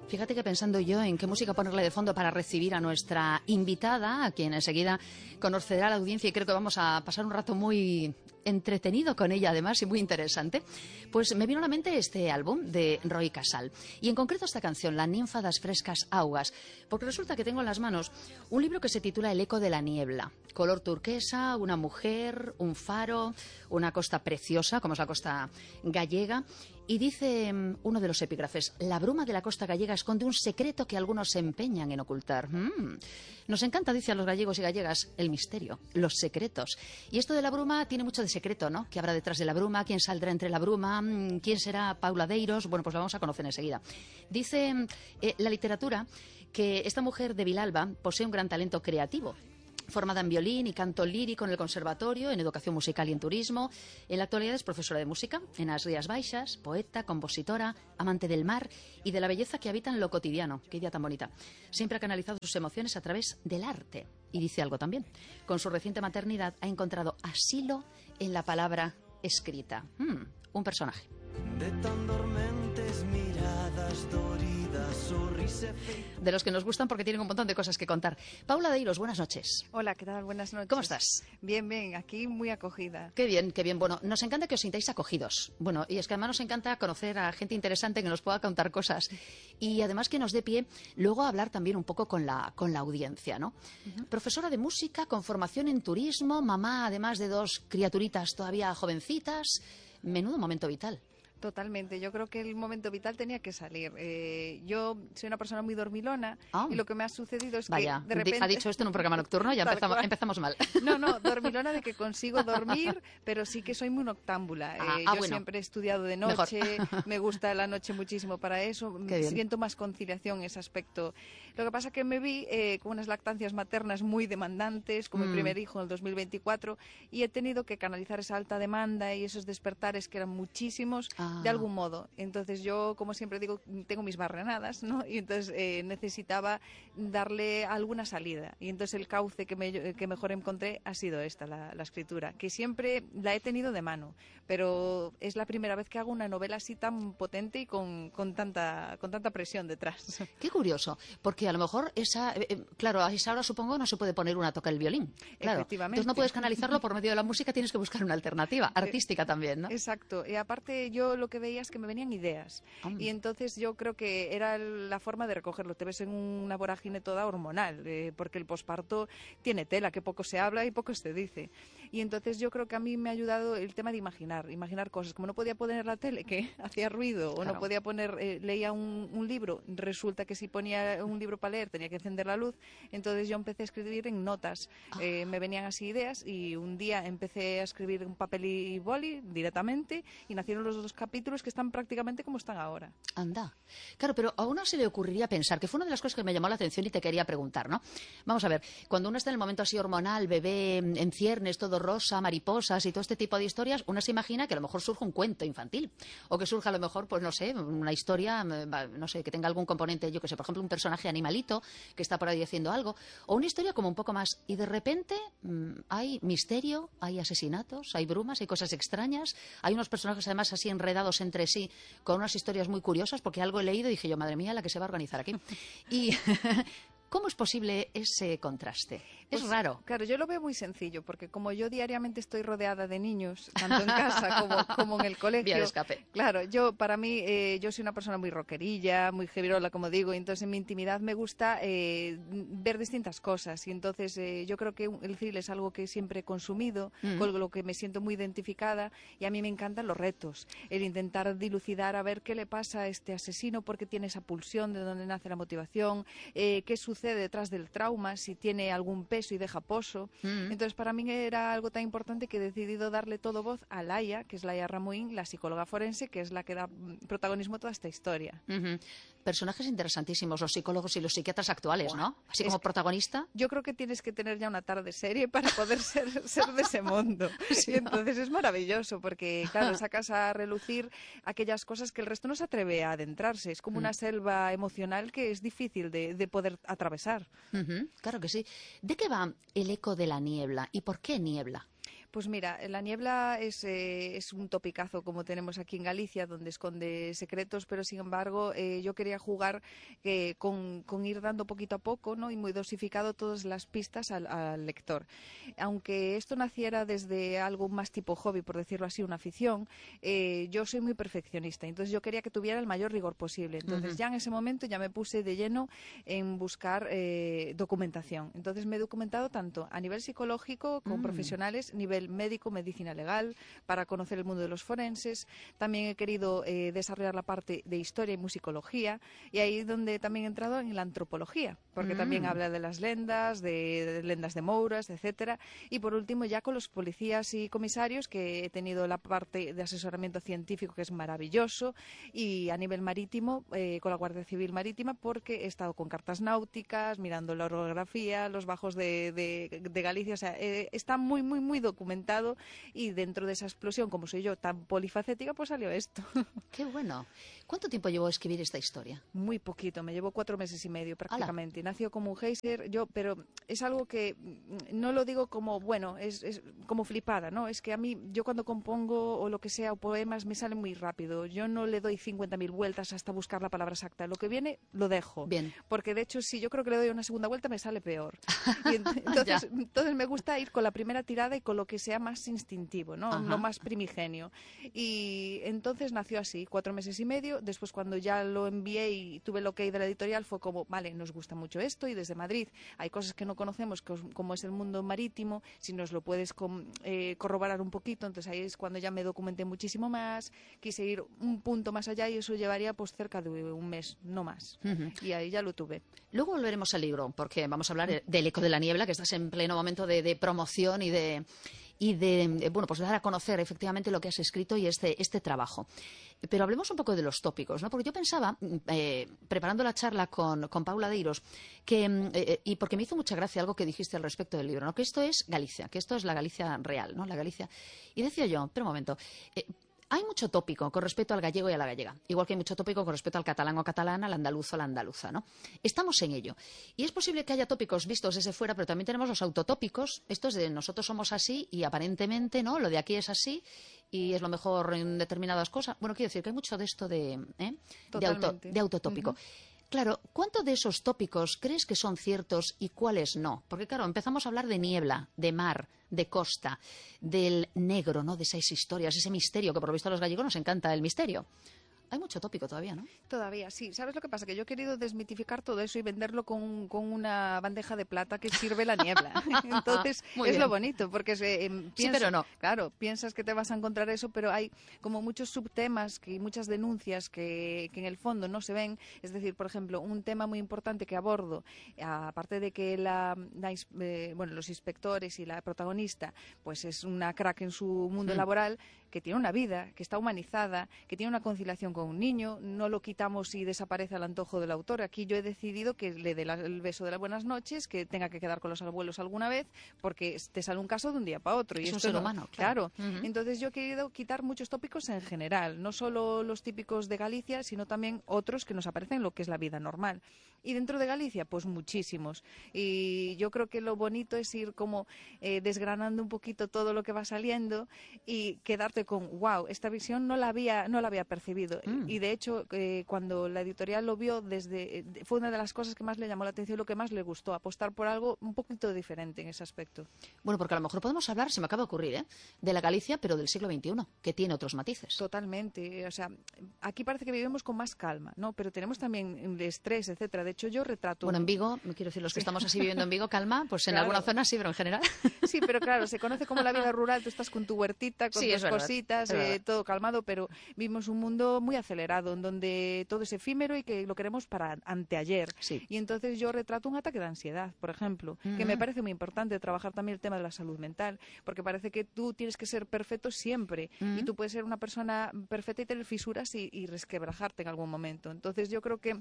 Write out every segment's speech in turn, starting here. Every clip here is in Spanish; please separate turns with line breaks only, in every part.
Fíjate que pensando yo en qué música ponerle de fondo para recibir a nuestra invitada, a quien enseguida conocerá la audiencia, y creo que vamos a pasar un rato muy entretenido con ella además y muy interesante, pues me vino a la mente este álbum de Roi Casal y en concreto esta canción, La ninfa das frescas augas, porque resulta que tengo en las manos un libro que se titula El eco de la niebla, color turquesa, una mujer, un faro, una costa preciosa como es la costa gallega, y dice uno de los epígrafes: la bruma de la costa gallega esconde un secreto que algunos se empeñan en ocultar. Nos encanta, dice a los gallegos y gallegas, el misterio, los secretos. Y esto de la bruma tiene mucho de secreto, ¿no? ¿Qué habrá detrás de la bruma? ¿Quién saldrá entre la bruma? ¿Quién será Paula Deiros? Bueno, pues la vamos a conocer enseguida. Dice la literatura que esta mujer de Vilalba posee un gran talento creativo. Formada en violín y canto lírico en el conservatorio, en educación musical y en turismo. En la actualidad es profesora de música en las Rías Baixas, poeta, compositora, amante del mar y de la belleza que habita en lo cotidiano. Qué idea tan bonita. Siempre ha canalizado sus emociones a través del arte. Y dice algo también. Con su reciente maternidad ha encontrado asilo en la palabra escrita. Un personaje.
De tan dormentes miradas doridas, sonrisa.
De los que nos gustan porque tienen un montón de cosas que contar. Paula Deiros, buenas noches.
Hola, ¿qué tal? Buenas noches.
¿Cómo estás?
Bien, bien, aquí muy acogida.
Qué bien, qué bien. Bueno, nos encanta que os sintáis acogidos. Bueno, y es que además nos encanta conocer a gente interesante que nos pueda contar cosas. Y además que nos dé pie luego a hablar también un poco con la audiencia, ¿no? Profesora de música, con formación en turismo, mamá además de dos criaturitas todavía jovencitas. Menudo momento vital.
Totalmente, yo creo que el momento vital tenía que salir. Yo soy una persona muy dormilona y lo que me ha sucedido es que de repente...
ha dicho esto en un programa nocturno, ya empezamos mal.
No, dormilona de que consigo dormir, pero sí que soy muy noctámbula. Yo
bueno.
Siempre he estudiado de noche, me gusta la noche muchísimo para eso, siento más conciliación en ese aspecto. Lo que pasa es que me vi con unas lactancias maternas muy demandantes, con mi primer hijo en el 2024, y he tenido que canalizar esa alta demanda y esos despertares que eran muchísimos, de algún modo. Entonces yo, como siempre digo, tengo mis barrenadas, ¿no? Y entonces necesitaba darle alguna salida. Y entonces el cauce que mejor encontré ha sido esta, la escritura, que siempre la he tenido de mano, pero es la primera vez que hago una novela así tan potente y con tanta presión detrás.
Qué curioso, porque a lo mejor claro, a esa hora supongo no se puede poner una a tocar el violín. Claro.
Efectivamente.
Entonces no puedes canalizarlo por medio de la música, tienes que buscar una alternativa artística también, ¿no?
Exacto. Y aparte yo lo que veía es que me venían ideas. Y entonces yo creo que era la forma de recogerlo. Te ves en una vorágine toda hormonal, porque el posparto tiene tela, que poco se habla y poco se dice. Y entonces yo creo que a mí me ha ayudado el tema de imaginar cosas. Como no podía poner la tele, que hacía ruido, o no podía poner, leía un libro, resulta que si ponía un libro para leer tenía que encender la luz. Entonces yo empecé a escribir en notas. Me venían así ideas y un día empecé a escribir en papel y boli directamente y nacieron los dos capítulos que están prácticamente como están ahora.
Anda. Claro, pero a uno se le ocurriría pensar, que fue una de las cosas que me llamó la atención y te quería preguntar, ¿no? Vamos a ver, cuando uno está en el momento así hormonal, bebé en ciernes, todo rosa, mariposas y todo este tipo de historias, uno se imagina que a lo mejor surge un cuento infantil, o que surja a lo mejor, pues no sé, una historia, no sé, que tenga algún componente, yo que sé, por ejemplo, un personaje animalito que está por ahí haciendo algo, o una historia como un poco más, y de repente hay misterio, hay asesinatos, hay brumas, hay cosas extrañas, hay unos personajes además así enredados entre sí, con unas historias muy curiosas, porque algo he leído y dije yo, madre mía, la que se va a organizar aquí. Y ¿cómo es posible ese contraste? Es raro.
Claro, yo lo veo muy sencillo, porque como yo diariamente estoy rodeada de niños, tanto en casa como en el colegio.
Vía de escape.
Claro, para mí, yo soy una persona muy rockerilla, muy heavyrola, como digo, y entonces en mi intimidad me gusta ver distintas cosas. Y entonces yo creo que el thriller es algo que siempre he consumido, con lo que me siento muy identificada, y a mí me encantan los retos. El intentar dilucidar a ver qué le pasa a este asesino, por qué tiene esa pulsión, de dónde nace la motivación, qué sucede detrás del trauma, si tiene algún peso y deja pozo. Entonces para mí era algo tan importante que he decidido darle todo voz a Laia, que es Laia Ramuín, la psicóloga forense, que es la que da protagonismo a toda esta historia.
Personajes interesantísimos, los psicólogos y los psiquiatras actuales, ¿no? Así como protagonista.
Yo creo que tienes que tener ya una tarde serie para poder ser de ese mundo.
Sí,
y entonces es maravilloso, porque claro, sacas a relucir aquellas cosas que el resto no se atreve a adentrarse. Es como una selva emocional que es difícil de poder atravesar.
Claro que sí. ¿De qué va El eco de la niebla y por qué niebla?
Pues mira, La niebla es un topicazo como tenemos aquí en Galicia, donde esconde secretos, pero sin embargo yo quería jugar con ir dando poquito a poco, ¿no? Y muy dosificado todas las pistas al lector. Aunque esto naciera desde algo más tipo hobby, por decirlo así, una afición, yo soy muy perfeccionista, entonces yo quería que tuviera el mayor rigor posible. Entonces ya en ese momento ya me puse de lleno en buscar documentación. Entonces me he documentado tanto a nivel psicológico con profesionales, nivel médico, medicina legal, para conocer el mundo de los forenses. También he querido desarrollar la parte de historia y musicología, y ahí es donde también he entrado en la antropología, porque también habla de las lendas, de lendas de Mouras, etcétera. Y por último, ya con los policías y comisarios, que he tenido la parte de asesoramiento científico, que es maravilloso, y a nivel marítimo, con la Guardia Civil Marítima, porque he estado con cartas náuticas, mirando la orografía, los bajos de Galicia. O sea, está muy, muy, muy documentado, y dentro de esa explosión, como soy yo tan polifacética, pues salió esto.
¡Qué bueno! ¿Cuánto tiempo llevó a escribir esta historia?
Muy poquito, me llevó 4 meses y medio prácticamente. Nació como un geyser, pero es algo que no lo digo como, bueno, es como flipada, ¿no? Es que a mí, yo cuando compongo o lo que sea, o poemas, me salen muy rápido. Yo no le doy 50.000 vueltas hasta buscar la palabra exacta. Lo que viene, lo dejo.
Bien.
Porque de hecho, si yo creo que le doy una segunda vuelta, me sale peor. Y entonces me gusta ir con la primera tirada y con lo que sea más instintivo, ¿no? Lo más primigenio. Y entonces nació así, 4 meses y medio. Después, cuando ya lo envié y tuve el ok de la editorial, fue como, vale, nos gusta mucho esto, y desde Madrid hay cosas que no conocemos, como es el mundo marítimo, si nos lo puedes corroborar un poquito. Entonces ahí es cuando ya me documenté muchísimo más, quise ir un punto más allá, y eso llevaría pues cerca de un mes, no más. Y ahí ya lo tuve.
Luego volveremos al libro, porque vamos a hablar del Eco de la niebla, que estás en pleno momento de promoción y de bueno, pues dar a conocer efectivamente lo que has escrito y este trabajo. Pero hablemos un poco de los tópicos, ¿no? Porque yo pensaba, preparando la charla con Paula Deiros, y porque me hizo mucha gracia algo que dijiste al respecto del libro, ¿no? Que esto es Galicia, que esto es la Galicia real, ¿no? La Galicia. Y decía yo, pero un momento, hay mucho tópico con respecto al gallego y a la gallega, igual que hay mucho tópico con respecto al catalán o catalana, al andaluz o la andaluza, ¿no? Estamos en ello. Y es posible que haya tópicos vistos desde fuera, pero también tenemos los autotópicos, estos de nosotros somos así y aparentemente, ¿no? Lo de aquí es así y es lo mejor en determinadas cosas. Bueno, quiero decir que hay mucho de esto de autotópico. Claro, ¿cuánto de esos tópicos crees que son ciertos y cuáles no? Porque, claro, empezamos a hablar de niebla, de mar, de costa, del negro, ¿no? De esas historias, ese misterio, que por lo visto a los gallegos nos encanta el misterio. Hay mucho tópico todavía, ¿no?
Todavía, sí. ¿Sabes lo que pasa? Que yo he querido desmitificar todo eso y venderlo con una bandeja de plata que sirve la niebla. Entonces, es lo bonito, porque
sí, pero no.
Claro, piensas que te vas a encontrar eso, pero hay como muchos subtemas y muchas denuncias que en el fondo no se ven. Es decir, por ejemplo, un tema muy importante que abordo, aparte de que los inspectores y la protagonista pues es una crack en su mundo laboral, que tiene una vida, que está humanizada, que tiene una conciliación con un niño, no lo quitamos y desaparece al antojo del autor. Aquí yo he decidido que le dé el beso de las buenas noches, que tenga que quedar con los abuelos alguna vez, porque te sale un caso de un día para otro. Y
es
esto
un ser humano,
claro. Entonces yo he querido quitar muchos tópicos en general, no solo los típicos de Galicia, sino también otros que nos aparecen en lo que es la vida normal. Y dentro de Galicia, pues muchísimos. Y yo creo que lo bonito es ir como desgranando un poquito todo lo que va saliendo y quedarte con, wow, esta visión no la había percibido. Y de hecho, cuando la editorial lo vio, fue una de las cosas que más le llamó la atención y lo que más le gustó, apostar por algo un poquito diferente en ese aspecto.
Bueno, porque a lo mejor podemos hablar, se me acaba de ocurrir, de la Galicia, pero del siglo XXI, que tiene otros matices.
Totalmente. O sea, aquí parece que vivimos con más calma, ¿no? Pero tenemos también el estrés, etcétera. De hecho, yo retrato...
Bueno, en Vigo, quiero decir, los que estamos así viviendo en Vigo, calma, pues en alguna zona sí, pero en general...
Sí, pero claro, se conoce como la vida rural, tú estás con tu huertita, con tus cositas, todo calmado, pero vivimos un mundo muy acelerado, en donde todo es efímero y que lo queremos para anteayer.
Sí.
Y entonces yo retrato un ataque de ansiedad, por ejemplo, que me parece muy importante trabajar también el tema de la salud mental, porque parece que tú tienes que ser perfecto siempre, y tú puedes ser una persona perfecta y tener fisuras y resquebrajarte en algún momento. Entonces yo creo que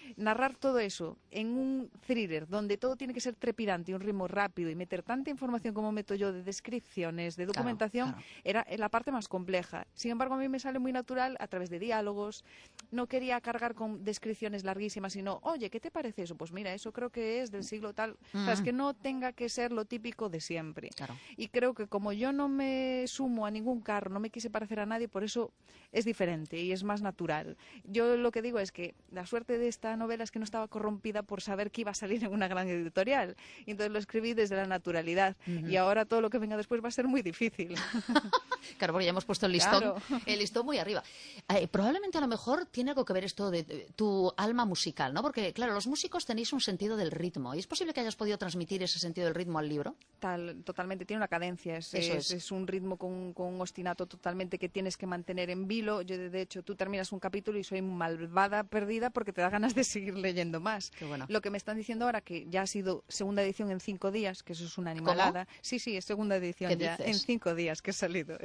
narrar todo eso en un thriller donde todo tiene que ser trepidante y un ritmo rápido y meter tanta información como meto yo de descripciones, de documentación, era la parte más compleja. Sin embargo, a mí me sale muy natural a través de diálogos. No quería cargar con descripciones larguísimas, sino, oye, ¿qué te parece eso? Pues mira, eso creo que es del siglo tal. O sea, es que no tenga que ser lo típico de siempre. Y creo que como yo no me sumo a ningún carro, no me quise parecer a nadie, por eso es diferente y es más natural. Yo lo que digo es que la suerte de esta novela es que no estaba corrompida por saber que iba a salir en una gran editorial. Y entonces lo escribí desde la naturalidad. Y ahora todo lo que venga después va a ser muy difícil.
Claro, porque ya hemos puesto el listón muy arriba. Probablemente a lo mejor tiene algo que ver esto de tu alma musical, ¿no? Porque, claro, los músicos tenéis un sentido del ritmo. ¿Y es posible que hayas podido transmitir ese sentido del ritmo al libro?
Totalmente. Tiene una cadencia. Es un ritmo con un ostinato totalmente que tienes que mantener en vilo. Yo, de hecho, tú terminas un capítulo y soy malvada perdida porque te da ganas de seguir leyendo más.
Qué bueno.
Lo que me están diciendo ahora, que ya ha sido segunda edición en 5 días, que eso es una animalada.
¿Cómo?
Sí, es segunda edición ya en 5 días que he salido.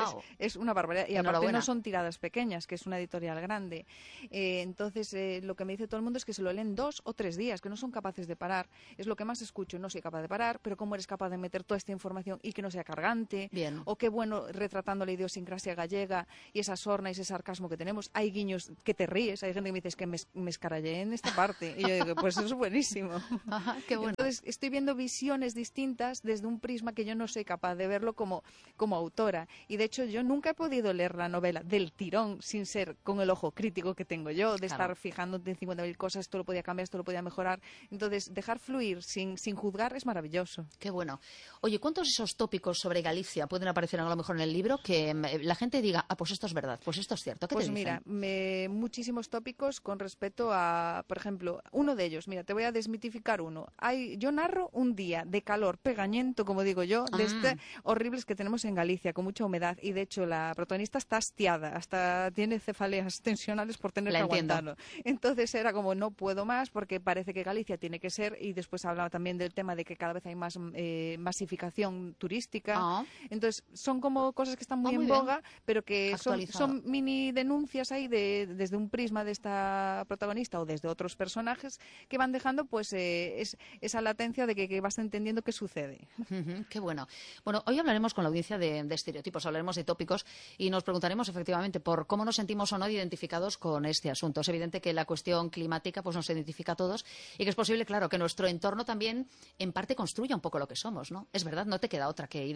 Es una barbaridad. Y aparte no son tiradas pequeñas, que es una editorial grande. Entonces, lo que me dice todo el mundo es que se lo leen 2 o 3 días, que no son capaces de parar. Es lo que más escucho. No soy capaz de parar, pero cómo eres capaz de meter toda esta información y que no sea cargante.
Bien.
O qué bueno retratando la idiosincrasia gallega y esa sorna y ese sarcasmo que tenemos. Hay guiños que te ríes. Hay gente que me dice, es que me escarallé en esta parte. Y yo digo, pues eso es buenísimo.
Ajá, qué bueno.
Entonces, estoy viendo visiones distintas desde un prisma que yo no soy capaz de verlo como autora. Y de hecho, yo nunca he podido leer la novela del tirón sin ser con el ojo crítico que tengo yo, de estar fijándote en 50.000 cosas, esto lo podía cambiar, esto lo podía mejorar. Entonces, dejar fluir sin juzgar es maravilloso.
Qué bueno. Oye, ¿cuántos de esos tópicos sobre Galicia pueden aparecer a lo mejor en el libro que la gente diga, pues esto es verdad, pues esto es cierto? ¿Qué te dicen?
Mira, muchísimos tópicos con respecto a, por ejemplo, uno de ellos, mira, te voy a desmitificar uno. Yo narro un día de calor pegañento, como digo yo, de horribles que tenemos en Galicia, con mucha humedad, y de hecho la protagonista está hastiada, hasta tiene cefaleas tensionales por tener que aguantarlo. Entonces era como, no puedo más, porque parece que Galicia tiene que ser, y después hablaba también del tema de que cada vez hay más masificación turística. Entonces son como cosas que están muy en boga, pero que son mini denuncias ahí desde un prisma de esta protagonista o desde otros personajes que van dejando pues esa latencia de que vas entendiendo qué sucede.
Qué bueno. Bueno, hoy hablaremos con la audiencia de estereotipos, hablaremos de tópicos y nos preguntaremos efectivamente por cómo nos sentimos o no identificados con este asunto. Es evidente que la cuestión climática pues nos identifica a todos y que es posible, claro, que nuestro entorno también en parte construya un poco lo que somos, ¿no? Es verdad, no te queda otra que